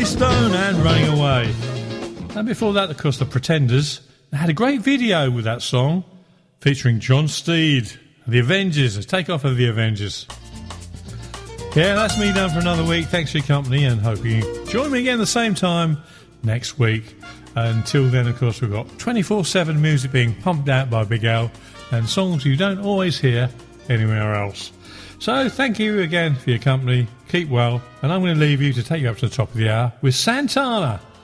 Stone and Running Away. And before that, of course, the Pretenders. They had a great video with that song featuring John Steed, the Avengers, a takeoff of the Avengers. Yeah, that's me done for another week. Thanks for your company and hope you join me again the same time next week. Until then, of course, we've got 24/7 music being pumped out by Big Al and songs you don't always hear anywhere else. So thank you again for your company. Keep well, and I'm going to leave you to take you up to the top of the hour with Santana.